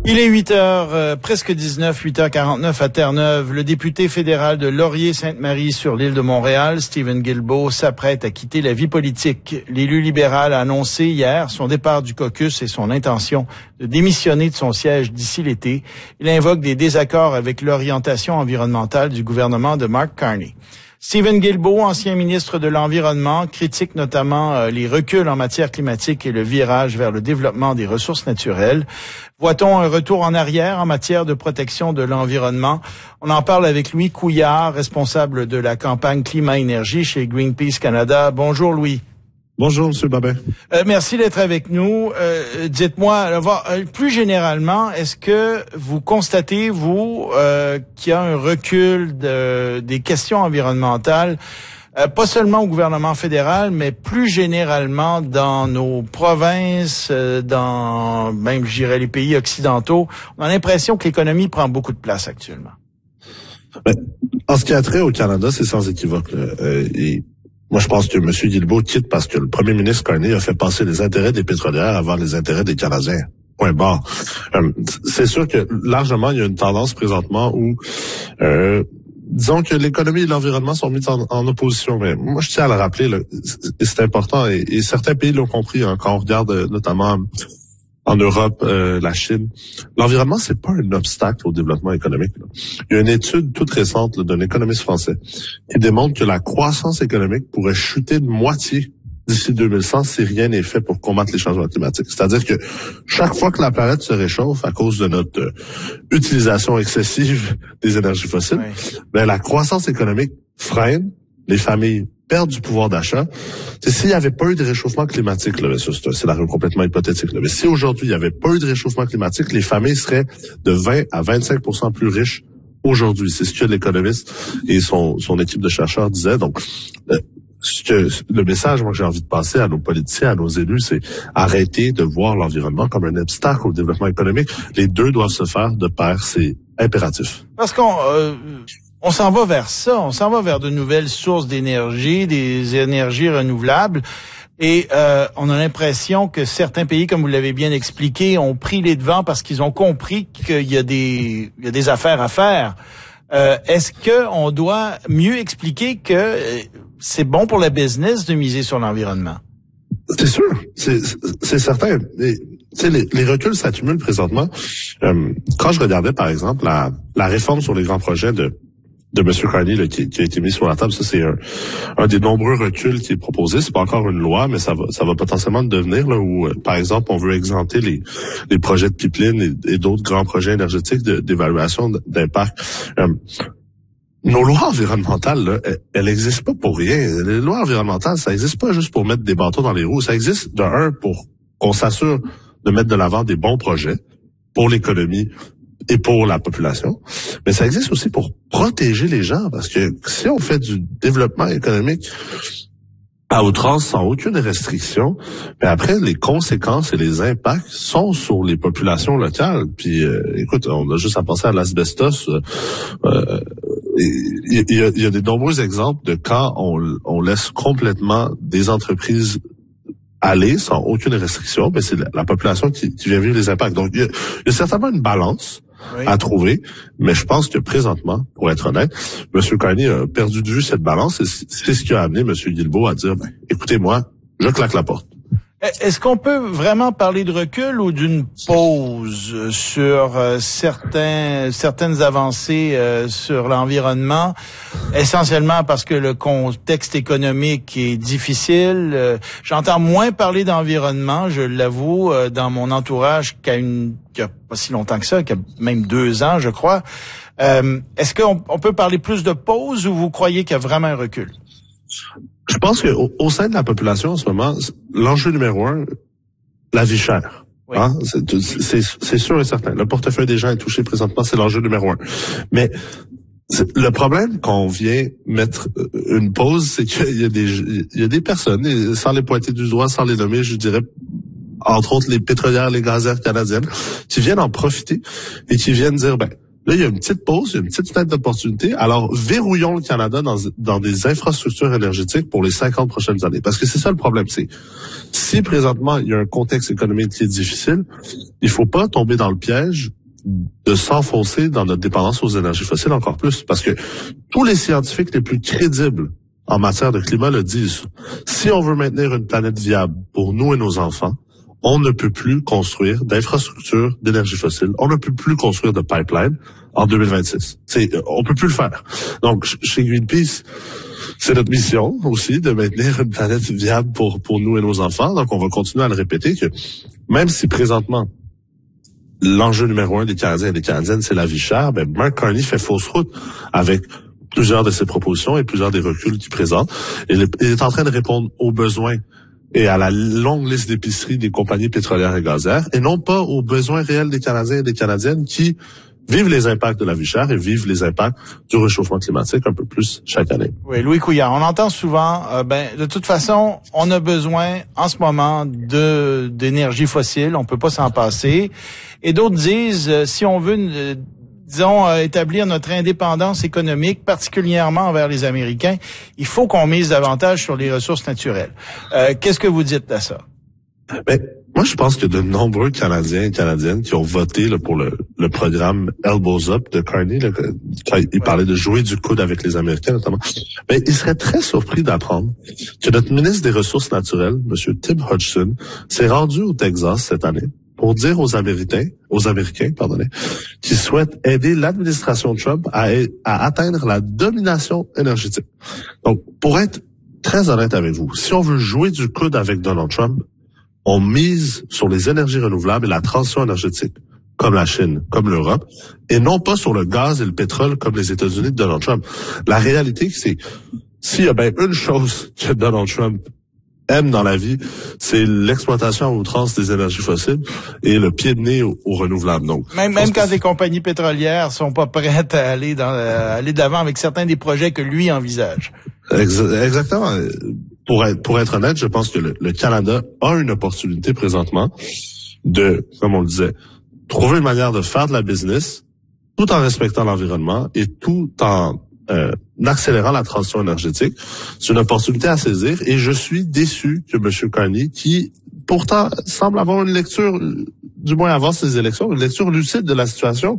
Il est 8h, presque 19, 8h49 à Terre-Neuve. Le député fédéral de Laurier-Sainte-Marie sur l'île de Montréal, Steven Guilbeault, s'apprête à quitter la vie politique. L'élu libéral a annoncé hier son départ du caucus et son intention de démissionner de son siège d'ici l'été. Il invoque des désaccords avec l'orientation environnementale du gouvernement de Mark Carney. Steven Guilbeault, ancien ministre de l'Environnement, critique notamment les reculs en matière climatique et le virage vers le développement des ressources naturelles. Voit-on un retour en arrière en matière de protection de l'environnement? On en parle avec Louis Couillard, responsable de la campagne Climat-Énergie chez Greenpeace Canada. Bonjour Louis. Bonjour, M. Babin. Merci d'être avec nous. Dites-moi, plus généralement, est-ce que vous constatez, vous, qu'il y a un recul des questions environnementales, pas seulement au gouvernement fédéral, mais plus généralement dans nos provinces, dans même, je dirais, les pays occidentaux? On a l'impression que l'économie prend beaucoup de place actuellement. En ce qui a trait au Canada, c'est sans équivoque. Moi, je pense que M. Guilbeault quitte parce que le premier ministre Carney a fait passer les intérêts des pétrolières avant les intérêts des Canadiens. Point barre. C'est sûr que largement, il y a une tendance présentement où, disons que l'économie et l'environnement sont mis en opposition. Mais moi, je tiens à le rappeler, là, c'est important, et certains pays l'ont compris, hein, quand on regarde notamment en Europe, la Chine. L'environnement, c'est pas un obstacle au développement économique. Là. Il y a une étude toute récente d'un économiste français qui démontre que la croissance économique pourrait chuter de moitié d'ici 2100 si rien n'est fait pour combattre les changements climatiques. C'est-à-dire que chaque fois que la planète se réchauffe à cause de notre utilisation excessive des énergies fossiles, ben, la croissance économique freine, les familles perdre du pouvoir d'achat. S'il n'y avait pas eu de réchauffement climatique, là, c'est un scénario complètement hypothétique, là, mais si aujourd'hui il n'y avait pas eu de réchauffement climatique, les familles seraient de 20 à 25% plus riches aujourd'hui. C'est ce que l'économiste et son équipe de chercheurs disaient. Donc, le message, moi, que j'ai envie de passer à nos politiciens, à nos élus, c'est arrêter de voir l'environnement comme un obstacle au développement économique. Les deux doivent se faire de pair, c'est impératif. Parce on s'en va vers ça, on s'en va vers de nouvelles sources d'énergie, des énergies renouvelables, et on a l'impression que certains pays, comme vous l'avez bien expliqué, ont pris les devants parce qu'ils ont compris qu'il y a des affaires à faire. Est-ce que on doit mieux expliquer que c'est bon pour la business de miser sur l'environnement? C'est sûr, c'est certain. Les reculs s'accumulent présentement. Quand je regardais, par exemple, la réforme sur les grands projets de M. Carney là, qui a été mis sur la table, ça c'est un des nombreux reculs qui est proposé. C'est pas encore une loi, mais ça va potentiellement devenir là où, par exemple, on veut exempter les projets de pipeline et d'autres grands projets énergétiques d'évaluation d'impact. Nos lois environnementales, là, elles n'existent pas pour rien. Les lois environnementales, ça n'existe pas juste pour mettre des bâtons dans les roues. Ça existe pour qu'on s'assure de mettre de l'avant des bons projets pour l'économie et pour la population, mais ça existe aussi pour protéger les gens, parce que si on fait du développement économique à outrance sans aucune restriction, mais après les conséquences et les impacts sont sur les populations locales. Puis écoute, on a juste à penser à l'asbestos. Il y a des nombreux exemples de quand on laisse complètement des entreprises aller sans aucune restriction, mais c'est la population qui vient vivre les impacts. Donc il y a certainement une balance à trouver, mais je pense que présentement, pour être honnête, M. Carney a perdu de vue cette balance, et c'est ce qui a amené M. Guilbeault à dire, écoutez-moi, je claque la porte. Est-ce qu'on peut vraiment parler de recul ou d'une pause sur certaines avancées sur l'environnement, essentiellement parce que le contexte économique est difficile? J'entends moins parler d'environnement, je l'avoue, dans mon entourage qu'il y a pas si longtemps que ça, qu'il y a même 2 ans, je crois. Est-ce qu'on peut parler plus de pause, ou vous croyez qu'il y a vraiment un recul? Je pense que au sein de la population en ce moment, l'enjeu numéro 1, la vie chère. Oui. Hein? C'est sûr et certain. Le portefeuille des gens est touché présentement, c'est l'enjeu numéro 1. Mais le problème quand on vient mettre une pause, c'est qu'il y a des personnes, sans les pointer du doigt, sans les nommer, je dirais, entre autres les pétrolières, les gazières canadiennes, qui viennent en profiter et qui viennent dire, Là, il y a une petite pause, il y a une petite fenêtre d'opportunité. Alors, verrouillons le Canada dans des infrastructures énergétiques pour les 50 prochaines années. Parce que c'est ça le problème, c'est si présentement il y a un contexte économique qui est difficile, il faut pas tomber dans le piège de s'enfoncer dans notre dépendance aux énergies fossiles encore plus. Parce que tous les scientifiques les plus crédibles en matière de climat le disent. Si on veut maintenir une planète viable pour nous et nos enfants, on ne peut plus construire d'infrastructures d'énergie fossile. On ne peut plus construire de pipeline en 2026. On peut plus le faire. Donc, chez Greenpeace, c'est notre mission aussi de maintenir une planète viable pour nous et nos enfants. Donc, on va continuer à le répéter que même si présentement, l'enjeu numéro 1 des Canadiens et des Canadiennes, c'est la vie chère, ben, Mark Carney fait fausse route avec plusieurs de ses propositions et plusieurs des reculs qu'il présente. Il est en train de répondre aux besoins et à la longue liste d'épiceries des compagnies pétrolières et gazières, et non pas aux besoins réels des Canadiens et des Canadiennes qui vivent les impacts de la vie chère et vivent les impacts du réchauffement climatique un peu plus chaque année. Oui, Louis Couillard, on entend souvent, de toute façon, on a besoin en ce moment d'énergie fossile, on peut pas s'en passer. Et d'autres disent, si on veut établir notre indépendance économique, particulièrement envers les Américains, il faut qu'on mise davantage sur les ressources naturelles. Qu'est-ce que vous dites à ça? Ben, moi, je pense que de nombreux Canadiens et Canadiennes qui ont voté là, pour le programme Elbows Up de Carney, là, quand il parlait de jouer du coude avec les Américains notamment, ben, ils seraient très surpris d'apprendre que notre ministre des Ressources naturelles, M. Tim Hodgson, s'est rendu au Texas cette année pour dire aux Américains, qui souhaitent aider l'administration Trump à atteindre la domination énergétique. Donc, pour être très honnête avec vous, si on veut jouer du coude avec Donald Trump, on mise sur les énergies renouvelables et la transition énergétique, comme la Chine, comme l'Europe, et non pas sur le gaz et le pétrole comme les États-Unis de Donald Trump. La réalité, c'est s'il y a bien une chose que Donald Trump aime dans la vie, c'est l'exploitation à outrance des énergies fossiles et le pied de nez aux renouvelables. Donc, même quand les compagnies pétrolières sont pas prêtes à aller d'avant avec certains des projets que lui envisage. Exactement. Pour être honnête, je pense que le Canada a une opportunité présentement de, comme on le disait, trouver une manière de faire de la business tout en respectant l'environnement et tout en accélérant la transition énergétique. C'est une opportunité à saisir et je suis déçu que M. Carney, qui pourtant semble avoir une lecture, du moins avant ces élections, une lecture lucide de la situation,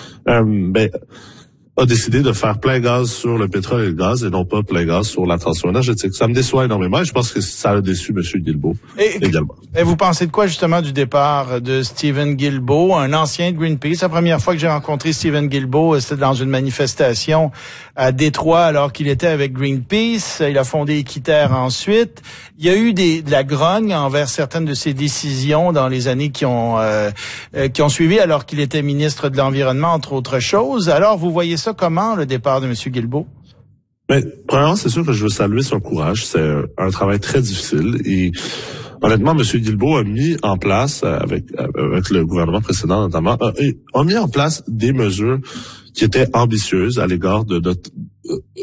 a décidé de faire plein gaz sur le pétrole et le gaz et non pas plein gaz sur la transition énergétique. Ça me déçoit énormément et je pense que ça a déçu M. Guilbeault également. Et vous pensez de quoi justement du départ de Stephen Guilbeault, un ancien de Greenpeace? La première fois que j'ai rencontré Stephen Guilbeault, c'était dans une manifestation à Détroit alors qu'il était avec Greenpeace. Il a fondé Équiterre ensuite. Il y a eu de la grogne envers certaines de ses décisions dans les années qui ont suivi alors qu'il était ministre de l'Environnement, entre autres choses. Alors, vous voyez ça comment, le départ de M. Guilbeault? Mais, premièrement, c'est sûr que je veux saluer son courage. C'est un travail très difficile et honnêtement, M. Guilbeault a mis en place, avec le gouvernement précédent notamment, a mis en place des mesures qui étaient ambitieuses à l'égard de notre